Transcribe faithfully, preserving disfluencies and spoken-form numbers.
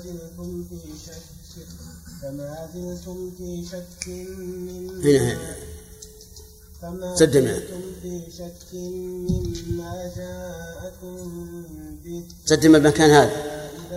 زلتم في شك فما زلتم في شك هنا فما سدنا زلتم في شك مما جاءكم به سدنا المكان هذا